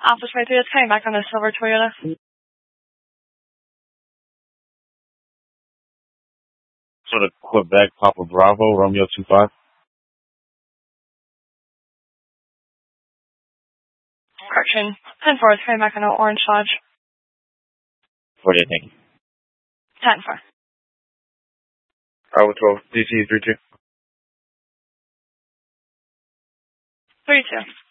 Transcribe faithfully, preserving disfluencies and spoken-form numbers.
Office twenty-three, it's coming back on a silver Toyota. So the Quebec Papa Bravo, Romeo two five. Correction. ten four, it's coming back on an orange Dodge. forty-eight, thank you. ten four. Bravo twelve, D C three two. three two.